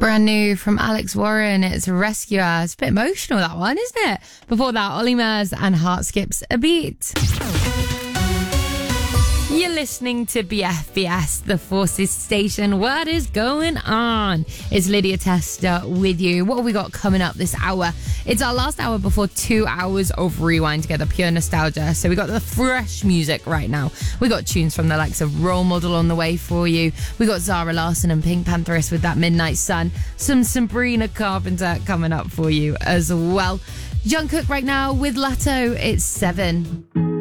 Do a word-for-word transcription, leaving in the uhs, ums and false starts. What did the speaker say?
Brand new from Alex Warren. It's Rescuer. It's a bit emotional, that one, isn't it? Before that, Ollie Murs and Heart Skips a Beat. You're listening to B F B S, the Forces Station. What is going on? It's Lydia Tester with you. What have we got coming up this hour? It's our last hour before two hours of Rewind together, pure nostalgia. So we got the fresh music right now. We got tunes from the likes of Role Model on the way for you. We got Zara Larsson and Pink Pantheress with That Midnight Sun. Some Sabrina Carpenter coming up for you as well. Jungkook right now with Latto. It's seven.